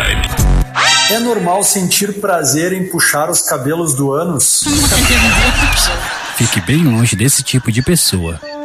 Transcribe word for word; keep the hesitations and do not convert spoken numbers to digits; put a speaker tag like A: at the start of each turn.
A: Time.
B: É normal sentir prazer em puxar os cabelos do ânus?
C: Fique bem longe desse tipo de pessoa.